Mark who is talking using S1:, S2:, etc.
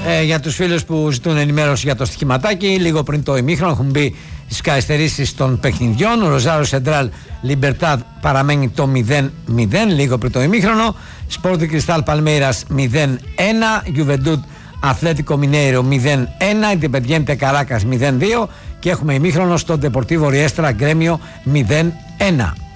S1: Για τους φίλους που ζητούν ενημέρωση για το στοιχηματάκι, λίγο πριν το ημίχρονο έχουν μπει τις καθυστερήσεις των παιχνιδιών. Ο Ροζάριο Σεντράλ Λιμπερτάδ παραμένει το 0-0 λίγο πριν το ημίχρονο. Σπόρτινγκ Κριστάλ Παλμέιρας 0-1. Γιουβεντούτ Αθλέτικο Μινέιρο 0-1. Ιντεπεντιέντε Καράκας 0-2. Και έχουμε ημίχρονο στο Ντεπορτίβο Ριέστρα Γκρέμιο 0-1.